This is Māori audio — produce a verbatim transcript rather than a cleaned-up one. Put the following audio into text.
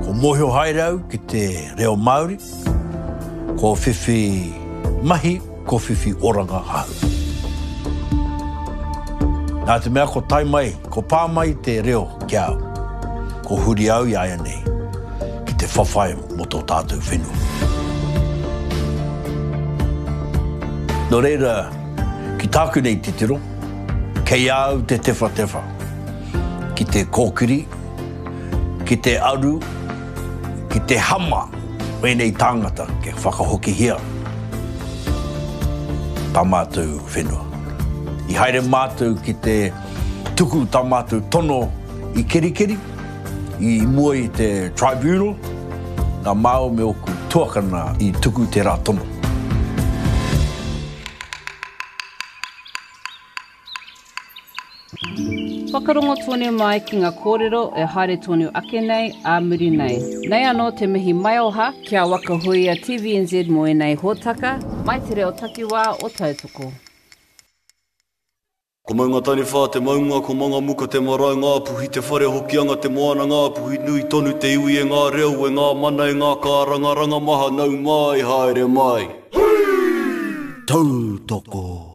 Ko mohio haerau ki te reo Māori, ko whiwhi mahi, ko whiwhi oranga hau. Nā te mea ko tai mai, ko pā mai te reo ki au, ko huri au i aia nei, ki te whawhai mo tō tātou whenua. Nō reira, ki tāku nei te tiro, kei au te tewa tewa, ki te kōkiri, ki te aru, ki te hama, wēnei tāngata, ke whakahoki hia. Tā mātou whenua. I haere mātou ki te tuku tā mātou tono i kerikeri, i mua i te tribunal, ngā māo me oku tuakana i tuku te rā tono. Whakarongo tōne mai ki ngā kōrero e haere tōne ake nei, a muri nei. Nei anō te mihi mai oha, kia wakahui a T V N Z mo e nei hōtaka, mai te reo takiwā o tautoko. Ko maunga tani whā te maunga, ko manga muka te marae ngā puhi, te whare hokianga te moana ngā puhi, nui tonu te iwi e ngā reo, e ngā mana e ngā kāranga, ranga maha nau mai, haere mai. Tautoko.